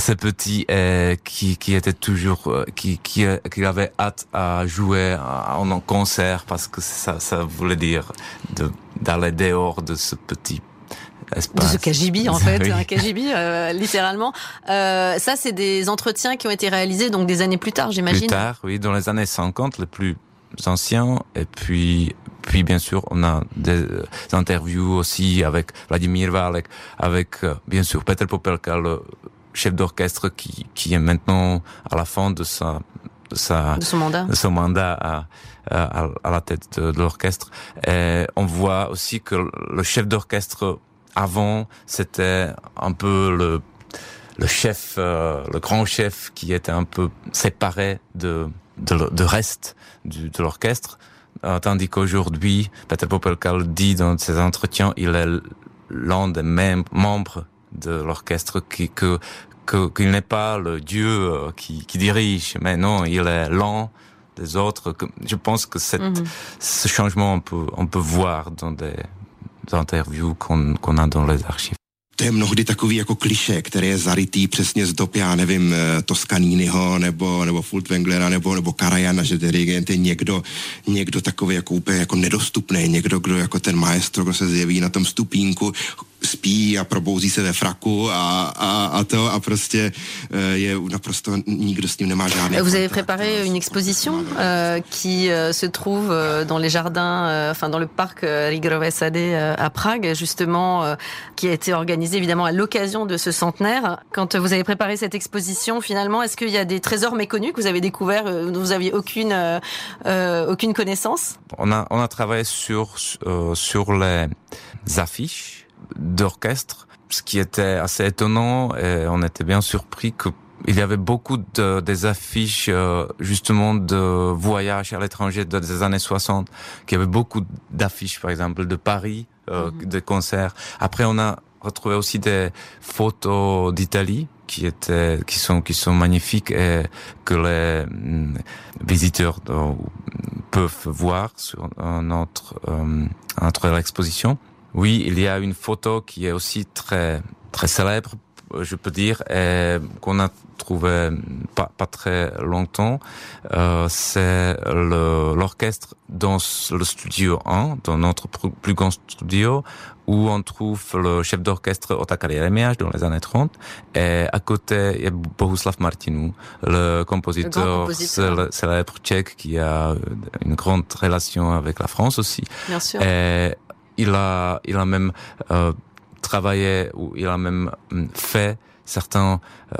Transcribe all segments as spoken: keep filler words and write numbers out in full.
ce petit euh, qui qui était toujours euh, qui qui qui avait hâte à jouer en, en concert parce que ça ça voulait dire de d'aller dehors de ce petit espace. De ce cagibi, en fait, oui. un cagibi, euh, littéralement. Euh, ça, c'est des entretiens qui ont été réalisés donc des années plus tard, j'imagine. Plus tard, oui, dans les années cinquante, les plus anciens. Et puis, puis bien sûr, on a des interviews aussi avec Vladimír Válek, avec bien sûr Petr Popelka, le chef d'orchestre qui qui est maintenant à la fin de sa de sa de son mandat, de son mandat à à, à la tête de, de l'orchestre. Et on voit aussi que le chef d'orchestre avant, c'était un peu le le chef, euh, le grand chef qui était un peu séparé de de, de reste du, de l'orchestre, euh, tandis qu'aujourd'hui, Petr Popelka le dit dans ses entretiens, il est l'un des mêmes membres de l'orchestre qui que que qu'il n'est pas le dieu euh, qui qui dirige, mais non, il est l'un des autres. Je pense que cette mm-hmm. ce changement on peut on peut voir dans des interviews qu'on, qu'on a dans les archives. To je mnohdy takový jako klišé, který je zarytý přesně z dob, já nevím, Toscaniniho, nebo, nebo Furtwänglera, nebo, nebo Karajana, že dirigent je někdo, někdo takový jako úplně jako nedostupný, někdo, kdo jako ten maestro, kdo se zjeví na tom stupínku, spí a probouzí se ve fraku a, a, a to a prostě je naprosto, nikdo s ním nemá žádný. Vous avez préparé une exposition euh, qui euh, se trouve euh, dans les jardins, euh, enfin dans le parc euh, Rigrové Sady euh, à Prague, justement, euh, qui a été organisé évidemment à l'occasion de ce centenaire. Quand vous avez préparé cette exposition, finalement, est-ce qu'il y a des trésors méconnus que vous avez découverts, euh, dont vous aviez aucune euh, euh, aucune connaissance? On a on a travaillé sur euh, sur les affiches d'orchestre, ce qui était assez étonnant, et on était bien surpris que il y avait beaucoup de des affiches euh, justement de voyages à l'étranger des années soixante, qui avait beaucoup d'affiches par exemple de Paris, euh, mm-hmm. de concerts. Après on a retrouvé aussi des photos d'Italie qui étaient qui sont qui sont magnifiques et que les mm, visiteurs euh, peuvent voir sur notre euh, notre exposition. Oui, il y a une photo qui est aussi très très célèbre, je peux dire, et qu'on a trouvé pas pas très longtemps. Euh, c'est le l'orchestre dans le studio un, dans notre plus grand studio, où on trouve le chef d'orchestre Otakar Jeremiáš dans les années trente, et à côté il y a Bohuslav Martinů, le compositeur, le célèbre tchèque qui a une grande relation avec la France aussi. Bien sûr. Et il a, il a même euh, travaillé ou il a même fait certains euh,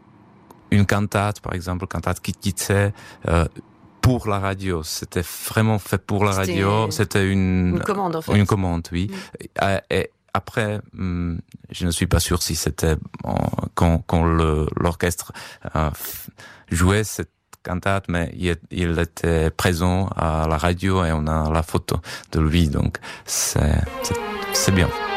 une cantate, par exemple, cantate Kytice, euh, pour la radio. C'était vraiment fait pour la C'était radio. C'était une une commande en fait. Une commande, oui. Mm. Et, et après, je ne suis pas sûr si c'était quand quand le l'orchestre euh, jouait cette cantate, mais il, il était présent à la radio et on a la photo de lui, donc c'est c'est, c'est bien.